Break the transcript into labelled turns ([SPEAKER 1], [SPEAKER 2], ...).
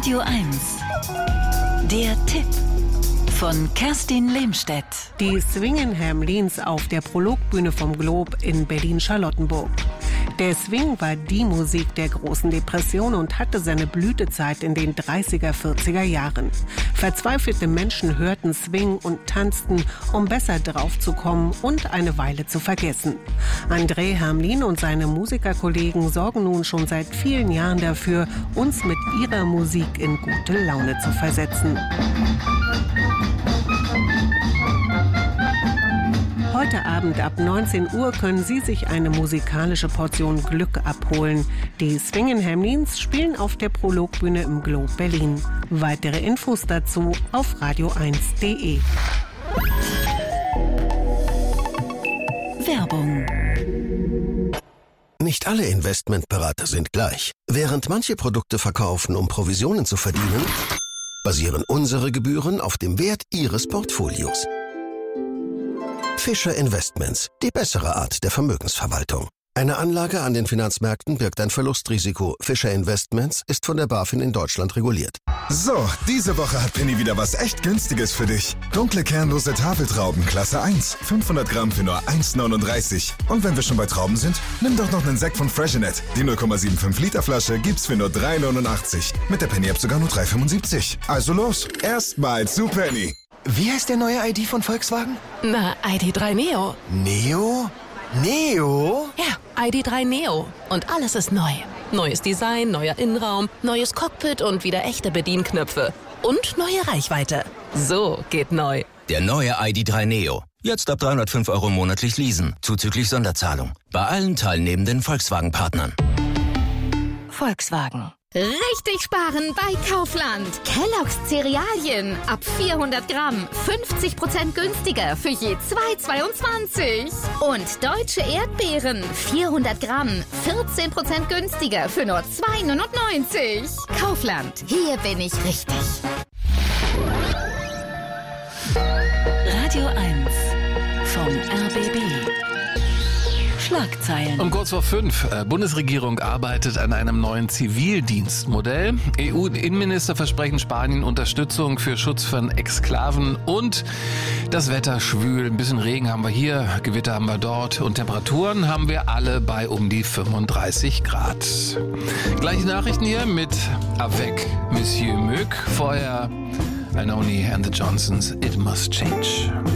[SPEAKER 1] Radio 1. Der Tipp von Kerstin Lehmstedt.
[SPEAKER 2] Die Swingin' Hamlins auf der Prologbühne vom Globe in Berlin-Charlottenburg. Der Swing war die Musik der großen Depression und hatte seine Blütezeit in den 30er, 40er Jahren. Verzweifelte Menschen hörten Swing und tanzten, um besser draufzukommen und eine Weile zu vergessen. André Hamlin und seine Musikerkollegen sorgen nun schon seit vielen Jahren dafür, uns mit ihrer Musik in gute Laune zu versetzen. Heute Abend ab 19 Uhr können Sie sich eine musikalische Portion Glück abholen. Die Swingin' Hamlins spielen auf der Prologbühne im Globe Berlin. Weitere Infos dazu auf radio1.de.
[SPEAKER 1] Werbung.
[SPEAKER 3] Nicht alle Investmentberater sind gleich. Während manche Produkte verkaufen, um Provisionen zu verdienen, basieren unsere Gebühren auf dem Wert Ihres Portfolios. Fischer Investments, die bessere Art der Vermögensverwaltung. Eine Anlage an den Finanzmärkten birgt ein Verlustrisiko. Fischer Investments ist von der BaFin in Deutschland reguliert.
[SPEAKER 4] So, diese Woche hat Penny wieder was echt Günstiges für dich. Dunkle kernlose Tafeltrauben, Klasse 1. 500 Gramm für nur 1,39. Und wenn wir schon bei Trauben sind, nimm doch noch einen Sekt von Freshenet. Die 0,75 Liter Flasche gibt's für nur 3,89. Mit der Penny-App sogar nur 3,75. Also los, erstmal zu Penny.
[SPEAKER 5] Wie heißt der neue ID von Volkswagen?
[SPEAKER 6] Na, ID.3 Neo.
[SPEAKER 5] Neo? Neo?
[SPEAKER 6] Ja, ID.3 Neo. Und alles ist neu. Neues Design, neuer Innenraum, neues Cockpit und wieder echte Bedienknöpfe. Und neue Reichweite. So geht neu.
[SPEAKER 7] Der neue ID.3 Neo. Jetzt ab 305 € monatlich leasen, zuzüglich Sonderzahlung. Bei allen teilnehmenden Volkswagen-Partnern.
[SPEAKER 6] Volkswagen.
[SPEAKER 8] Richtig sparen bei Kaufland. Kellogg's Cerealien ab 400 Gramm 50% günstiger für je 2,22. Und deutsche Erdbeeren 400 Gramm 14% günstiger für nur 2,99. Kaufland, hier bin ich richtig.
[SPEAKER 1] Radio 1 vom RBB. Schlagzeilen.
[SPEAKER 9] Um kurz vor 5. Bundesregierung arbeitet an einem neuen Zivildienstmodell. EU-Innenminister versprechen Spanien Unterstützung für Schutz von Exklaven. Und das Wetter schwül. Ein bisschen Regen haben wir hier, Gewitter haben wir dort. Und Temperaturen haben wir alle bei um die 35 Grad. Gleiche Nachrichten hier mit Avec Monsieur Möck. Vorher Anoni and the Johnsons, It Must Change.